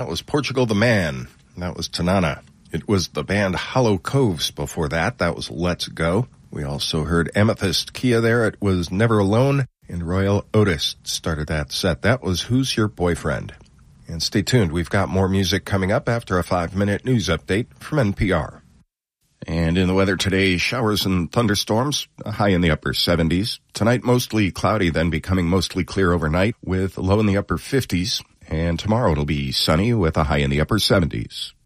was Portugal the Man. That was Tanana. It was the band Hollow Coves before that. That was Let's Go. We also heard Amethyst Kia there. It was Never Alone. And Royal Otis started that set. That was Who's Your Boyfriend? And stay tuned. We've got more music coming up after a 5-minute news update from NPR. And in the weather today, showers and thunderstorms, a high in the upper 70s. Tonight, mostly cloudy, then becoming mostly clear overnight with a low in the upper 50s. And tomorrow it'll be sunny with a high in the upper 70s.